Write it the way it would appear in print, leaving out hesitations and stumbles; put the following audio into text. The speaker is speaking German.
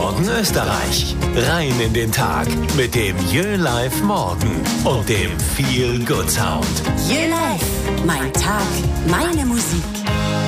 Morgen Österreich. Rein in den Tag mit dem Jö Live Morgen und dem Feel Good Sound. Jö Live. Mein Tag, meine Musik.